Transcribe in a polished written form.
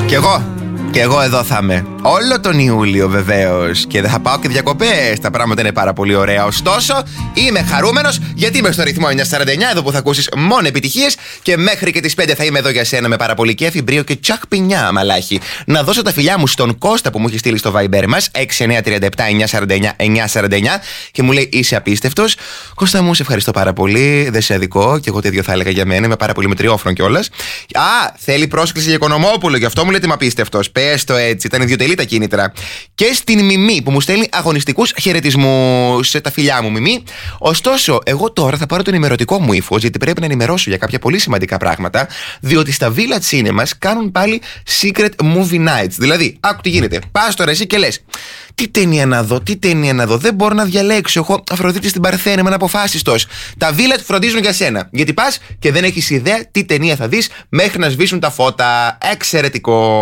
Και εγώ εδώ θα είμαι. Όλο τον Ιούλιο βεβαίως. Και δεν θα πάω και διακοπές. Τα πράγματα είναι πάρα πολύ ωραία. Ωστόσο, είμαι χαρούμενος γιατί είμαι στο ρυθμό 949, εδώ που θα ακούσεις μόνο επιτυχίες. Και μέχρι και τις 5 θα είμαι εδώ για σένα με πάρα πολύ κέφι, μπρίο και τσακ πινιά, μαλάχι. Να δώσω τα φιλιά μου στον Κώστα που μου έχει στείλει στο Viber μας 6937-949-949 και μου λέει: είσαι απίστευτος. Κώστα μου, σε ευχαριστώ πάρα πολύ. Δεν σε αδικό. Και εγώ το ίδιο θα έλεγα για μένα. Είμαι πάρα πολύ μετριόφρον κιόλας. Θέλει πρόσκληση για Οικονομόπουλο, γι' αυτό μου λέτε είμαι απίστευτος. Πες το έτσι, ήταν ιδιωτελή τα κίνητρα. Και στην Μιμή που μου στέλνει αγωνιστικούς χαιρετισμούς. Τα φιλιά μου, Μιμή. Ωστόσο, εγώ τώρα θα πάρω το ενημερωτικό μου ύφος, γιατί πρέπει να ενημερώσω για κάποια πολύ σημαντικά πράγματα. Διότι στα Village Cinemas κάνουν πάλι Secret Movie Nights. Δηλαδή, άκου τι γίνεται. Πας τώρα εσύ και λες: τι ταινία να δω, τι ταινία να δω. Δεν μπορώ να διαλέξω. Έχω Αφροδίτη στην Παρθένα, είμαι αναποφάσιστος. Τα Village φροντίζουν για σένα. Γιατί πας και δεν έχεις ιδέα τι ταινία θα δεις μέχρι να σβήσουν τα φώτα. Εξαιρετικό.